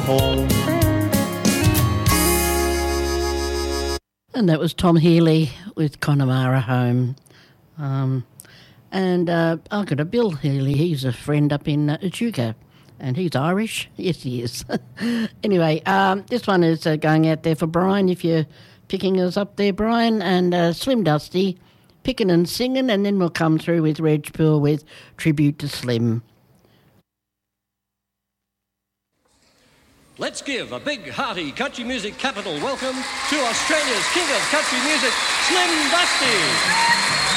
home. And that was Tom Healy with Connemara Home. And I've got a Bill Healy. He's a friend up in Echuca. And he's Irish. Yes, he is. Anyway, this one is going out there for Brian, if you're picking us up there, Brian. And Slim Dusty, picking and singing. And then we'll come through with Reg Poole with Tribute to Slim. Let's give a big, hearty country music capital welcome to Australia's king of country music, Slim Dusty.